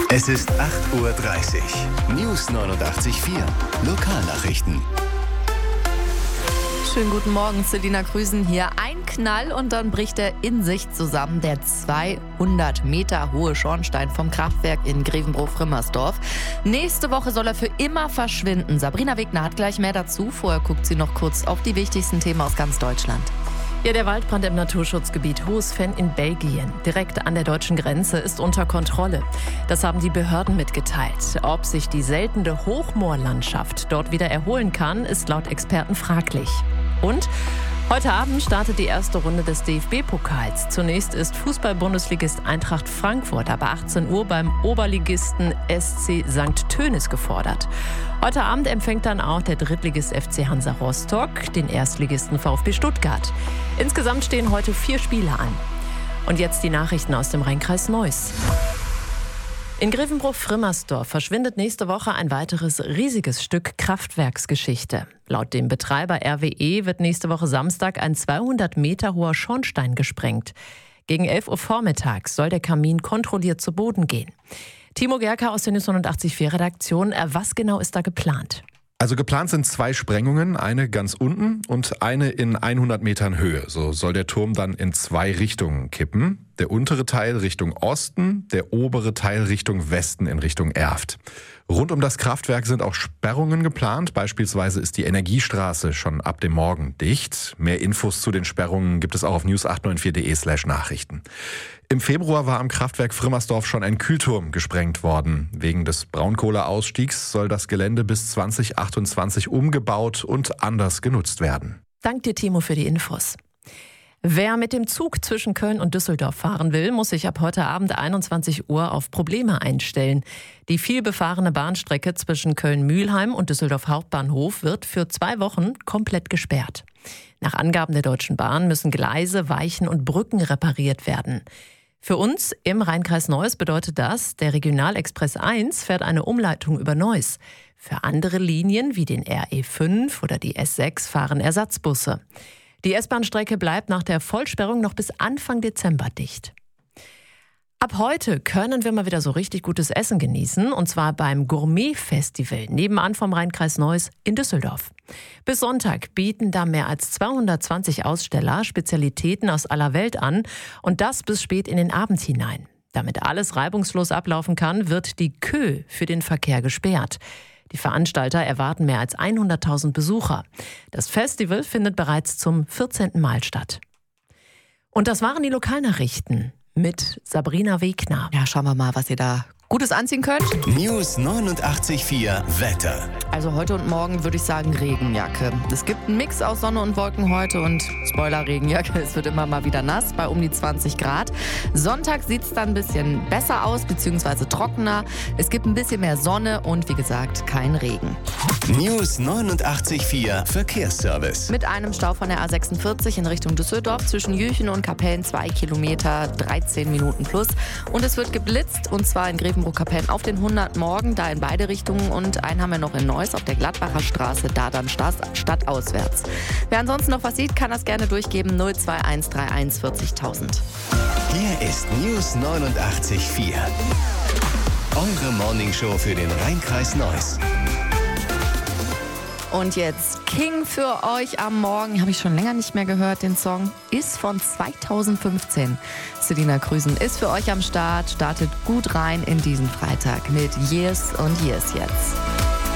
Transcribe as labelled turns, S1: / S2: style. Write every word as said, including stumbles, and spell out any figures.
S1: Es ist acht Uhr dreißig. News neunundachtzig Komma vier. Lokalnachrichten.
S2: Schönen guten Morgen, Selina Krüsen hier. Ein Knall und dann bricht er in sich zusammen. Der zweihundert Meter hohe Schornstein vom Kraftwerk in Grevenbroich-Frimmersdorf. Nächste Woche soll er für immer verschwinden. Sabrina Wegner hat gleich mehr dazu. Vorher guckt sie noch kurz auf die wichtigsten Themen aus ganz Deutschland.
S3: Ja, der Waldbrand im Naturschutzgebiet Hohsven in Belgien, direkt an der deutschen Grenze, ist unter Kontrolle. Das haben die Behörden mitgeteilt. Ob sich die seltene Hochmoorlandschaft dort wieder erholen kann, ist laut Experten fraglich. Und heute Abend startet die erste Runde des D F B-Pokals. Zunächst ist Fußball-Bundesligist Eintracht Frankfurt ab achtzehn Uhr beim Oberligisten S C Sankt Tönis gefordert. Heute Abend empfängt dann auch der Drittligist F C Hansa Rostock den Erstligisten VfB Stuttgart. Insgesamt stehen heute vier Spiele an. Und jetzt die Nachrichten aus dem Rheinkreis Neuss. In Grevenbroich-Frimmersdorf verschwindet nächste Woche ein weiteres riesiges Stück Kraftwerksgeschichte. Laut dem Betreiber R W E wird nächste Woche Samstag ein zweihundert Meter hoher Schornstein gesprengt. Gegen elf Uhr vormittags soll der Kamin kontrolliert zu Boden gehen. Timo Gerker aus der News neunundachtzig Komma vier Redaktion. Was genau ist da geplant?
S4: Also geplant sind zwei Sprengungen, eine ganz unten und eine in hundert Metern Höhe. So soll der Turm dann in zwei Richtungen kippen. Der untere Teil Richtung Osten, der obere Teil Richtung Westen in Richtung Erft. Rund um das Kraftwerk sind auch Sperrungen geplant. Beispielsweise ist die Energiestraße schon ab dem Morgen dicht. Mehr Infos zu den Sperrungen gibt es auch auf news acht neun vier punkt de slash Nachrichten. Im Februar war am Kraftwerk Frimmersdorf schon ein Kühlturm gesprengt worden. Wegen des Braunkohleausstiegs soll das Gelände bis zwanzig achtundzwanzig umgebaut und anders genutzt werden.
S3: Dank dir, Timo, für die Infos. Wer mit dem Zug zwischen Köln und Düsseldorf fahren will, muss sich ab heute Abend einundzwanzig Uhr auf Probleme einstellen. Die vielbefahrene Bahnstrecke zwischen Köln-Mülheim und Düsseldorf Hauptbahnhof wird für zwei Wochen komplett gesperrt. Nach Angaben der Deutschen Bahn müssen Gleise, Weichen und Brücken repariert werden. Für uns im Rheinkreis Neuss bedeutet das, der Regionalexpress eins fährt eine Umleitung über Neuss. Für andere Linien wie den R E fünf oder die S sechs fahren Ersatzbusse. Die S-Bahn-Strecke bleibt nach der Vollsperrung noch bis Anfang Dezember dicht. Ab heute können wir mal wieder so richtig gutes Essen genießen, und zwar beim Gourmet-Festival nebenan vom Rheinkreis Neuss in Düsseldorf. Bis Sonntag bieten da mehr als zweihundertzwanzig Aussteller Spezialitäten aus aller Welt an, und das bis spät in den Abend hinein. Damit alles reibungslos ablaufen kann, wird die Kö für den Verkehr gesperrt. Die Veranstalter erwarten mehr als hunderttausend Besucher. Das Festival findet bereits zum vierzehnten Mal statt. Und das waren die Lokalnachrichten mit Sabrina Wegner.
S2: Ja, schauen wir mal, was ihr da Gutes anziehen könnt.
S1: News neunundachtzig Komma vier Wetter.
S2: Also heute und morgen würde ich sagen Regenjacke. Es gibt einen Mix aus Sonne und Wolken heute und Spoiler Regenjacke. Es wird immer mal wieder nass bei um die zwanzig Grad. Sonntag sieht es dann ein bisschen besser aus, beziehungsweise trockener. Es gibt ein bisschen mehr Sonne und wie gesagt kein Regen.
S1: News neunundachtzig Komma vier Verkehrsservice.
S2: Mit einem Stau von der A sechsundvierzig in Richtung Düsseldorf zwischen Jüchen und Kapellen zwei Kilometer, dreizehn Minuten plus. Und es wird geblitzt, und zwar in Grevenbroich-Kapellen auf den hundert morgen, da in beide Richtungen, und einen haben wir noch in Neuss auf der Gladbacher Straße, da dann stadtauswärts. Wer ansonsten noch was sieht, kann das gerne durchgeben. null zwei eins drei eins vierzigtausend.
S1: Hier ist News neunundachtzig Komma vier. Eure Morningshow für den Rheinkreis Neuss.
S2: Und jetzt King für euch am Morgen. Habe ich schon länger nicht mehr gehört, den Song. Ist von zweitausendfünfzehn. Selina Krüsen ist für euch am Start. Startet gut rein in diesen Freitag mit Years und Years jetzt.